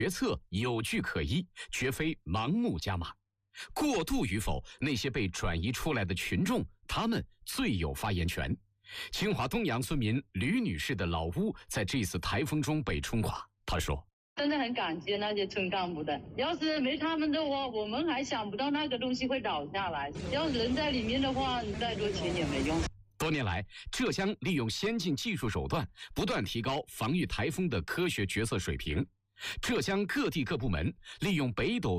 决策有据可依，绝非盲目加码。过度与否，那些被转移出来的群众，他们最有发言权。清华东阳村民吕女士的老屋在这次台风中被冲垮。她说：“ 真的很感激那些村干部的，要是没他们的话，我们还想不到那个东西会倒下来。要是人在里面的话，你再多钱也没用。” 多年来，浙江利用先进技术手段，不断提高防御台风的科学决策水平。浙江各地各部门利用北斗